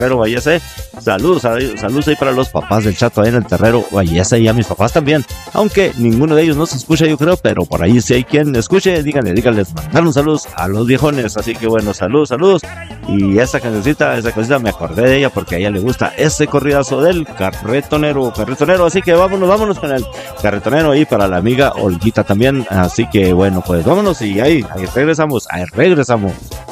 Terrero Vallese. Saludos ahí para los papás del Chato ahí en el Terrero Vallese y a mis papás también. Aunque ninguno de ellos nos escucha, yo creo, pero por ahí si hay quien escuche, díganles, mandar un saludo a los viejones. Así que bueno, saludos. Y esa cancioncita me acordé de ella porque a ella le gusta ese corridazo del carretonero. Así que vámonos con el carretonero ahí para la amiga Olguita también. Así que bueno, pues vámonos y ahí regresamos.